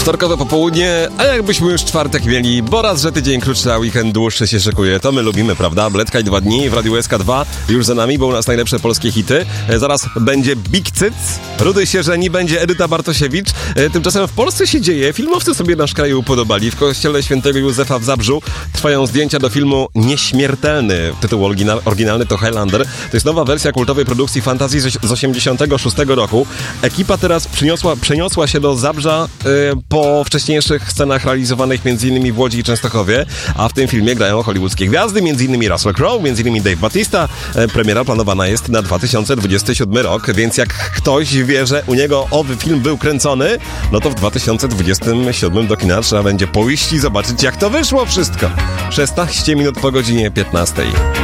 Wtorkowe popołudnie, a jakbyśmy już czwartek mieli, bo raz, że tydzień krótszy, a weekend dłuższy się szykuje, to my lubimy, prawda? Bledka i 2 dni w Radiu SK2 już za nami, bo u nas najlepsze polskie hity. Zaraz będzie Big Cyc, Rudy się żeni, będzie Edyta Bartosiewicz. Tymczasem w Polsce się dzieje, filmowcy sobie nasz kraj upodobali. W kościele świętego Józefa w Zabrzu trwają zdjęcia do filmu Nieśmiertelny. Tytuł oryginalny to Highlander. To jest nowa wersja kultowej produkcji fantazji z 86 roku. Ekipa teraz przeniosła się do Zabrza po wcześniejszych scenach realizowanych m.in. w Łodzi i Częstochowie, a w tym filmie grają hollywoodzkie gwiazdy, m.in. Russell Crowe, m.in. Dave Bautista. Premiera planowana jest na 2027 rok, więc jak ktoś wie, że u niego owy film był kręcony, no to w 2027 do kina trzeba będzie pójść i zobaczyć, jak to wyszło wszystko. 16 minut po godzinie 15.